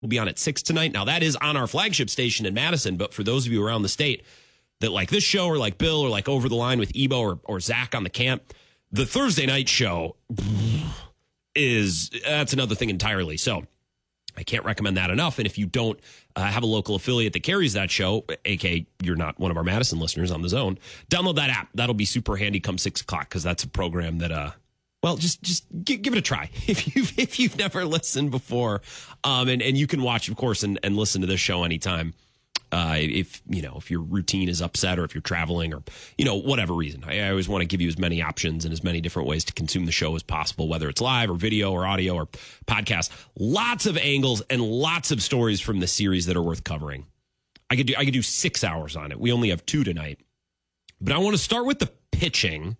will be on at 6 tonight. Now, that is on our flagship station in Madison, but for those of you around the state that like this show or like Bill or like Over the Line with Ebo or Zach on the camp, the Thursday night show that's another thing entirely. So I can't recommend that enough. And if you don't have a local affiliate that carries that show, aka you're not one of our Madison listeners on the Zone, download that app. That'll be super handy come 6 o'clock because that's a program that, just give it a try if you've never listened before. And you can watch, of course, and listen to this show anytime. If your routine is upset or if you're traveling or, whatever reason. I always want to give you as many options and as many different ways to consume the show as possible, whether it's live or video or audio or podcast. Lots of angles and lots of stories from the series that are worth covering. I could do 6 hours on it. We only have 2 tonight. But I want to start with the pitching.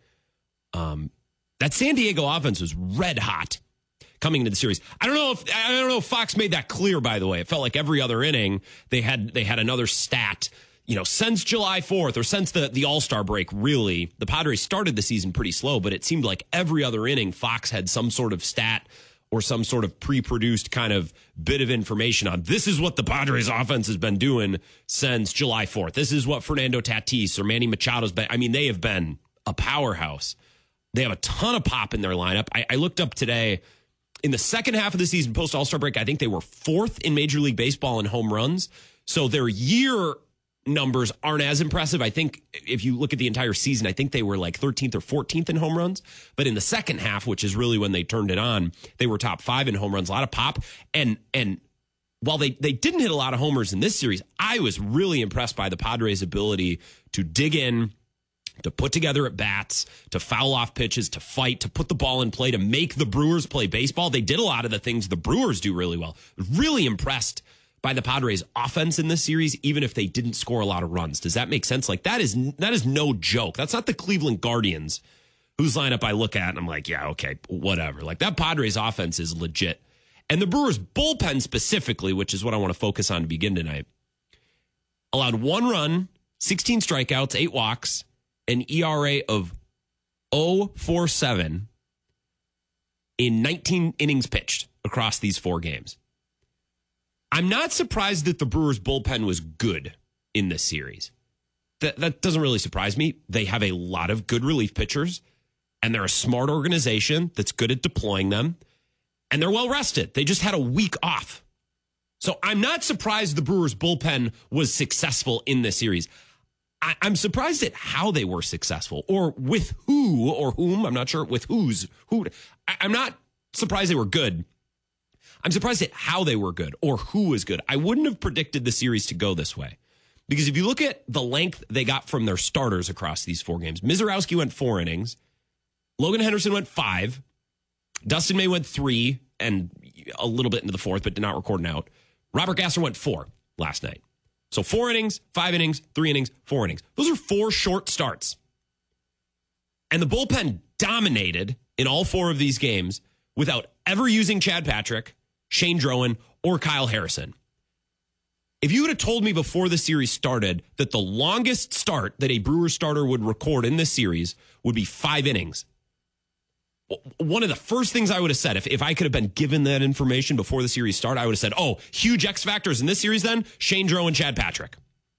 That San Diego offense was red hot coming into the series. I don't know if Fox made that clear, by the way. It felt like every other inning they had another stat. Since July 4th or since the All-Star break, really, the Padres started the season pretty slow, but it seemed like every other inning Fox had some sort of stat or some sort of pre-produced kind of bit of information on this is what the Padres offense has been doing since July 4th. This is what Fernando Tatis or Manny Machado's been. I mean, they have been a powerhouse. They have a ton of pop in their lineup. I looked up today. In the second half of the season, post All-Star break, I think they were 4th in Major League Baseball in home runs. So their year numbers aren't as impressive. I think if you look at the entire season, I think they were like 13th or 14th in home runs. But in the second half, which is really when they turned it on, they were top 5 in home runs, a lot of pop. And while they didn't hit a lot of homers in this series, I was really impressed by the Padres' ability to dig in, to put together at bats, to foul off pitches, to fight, to put the ball in play, to make the Brewers play baseball. They did a lot of the things the Brewers do really well. Really impressed by the Padres' offense in this series, even if they didn't score a lot of runs. Does that make sense? Like that is no joke. That's not the Cleveland Guardians, whose lineup I look at and I'm like, yeah, okay, whatever. Like that Padres offense is legit. And the Brewers bullpen specifically, which is what I want to focus on to begin tonight, allowed 1 run, 16 strikeouts, 8 walks, an ERA of 0.47 in 19 innings pitched across these 4 games. I'm not surprised that the Brewers bullpen was good in this series. That doesn't really surprise me. They have a lot of good relief pitchers, and they're a smart organization that's good at deploying them, and they're well rested. They just had a week off. So I'm not surprised the Brewers bullpen was successful in this series. I'm surprised at how they were successful or with who or whom. I'm not sure with who. I'm not surprised they were good. I'm surprised at how they were good or who was good. I wouldn't have predicted the series to go this way because if you look at the length they got from their starters across these 4 games, Mizorowski went 4 innings. Logan Henderson went 5. Dustin May went 3 and a little bit into the 4th, but did not record an out. Robert Gasser went 4 last night. So 4 innings, 5 innings, 3 innings, 4 innings. Those are 4 short starts. And the bullpen dominated in all 4 of these games without ever using Chad Patrick, Shane Drowan, or Kyle Harrison. If you would have told me before the series started that the longest start that a Brewers starter would record in this series would be 5 innings, one of the first things I would have said, if I could have been given that information before the series started, I would have said, huge X factors in this series then, Shane Drowan and Chad Patrick.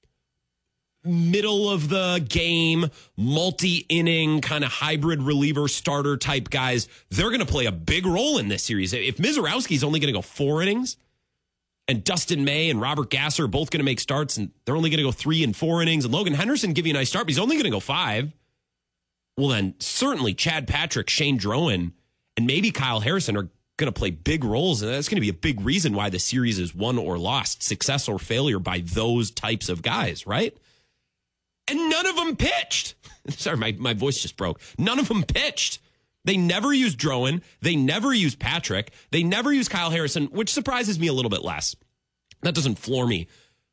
Middle of the game, multi-inning, kind of hybrid reliever starter type guys, they're going to play a big role in this series. If Mizorowski's only going to go 4 innings, and Dustin May and Robert Gasser are both going to make starts, and they're only going to go 3 and 4 innings, and Logan Henderson give you a nice start, but he's only going to go 5, well, then certainly Chad Patrick, Shane Drowan, and maybe Kyle Harrison are going to play big roles. And that's going to be a big reason why the series is won or lost, success or failure by those types of guys, right? And none of them pitched. Sorry, my voice just broke. None of them pitched. They never used Drowan. They never used Patrick. They never used Kyle Harrison, which surprises me a little bit less. That doesn't floor me.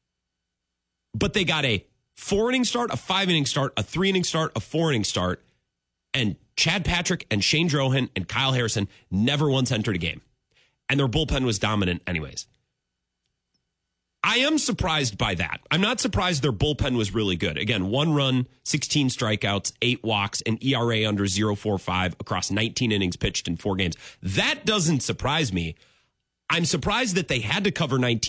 But they got a 4-inning start, a 5-inning start, a 3-inning start, a 4-inning start. And Chad Patrick and Shane Drowan and Kyle Harrison never once entered a game. And their bullpen was dominant anyways. I am surprised by that. I'm not surprised their bullpen was really good. Again, 1 run, 16 strikeouts, 8 walks, and ERA under 0.45 across 19 innings pitched in 4 games. That doesn't surprise me. I'm surprised that they had to cover 19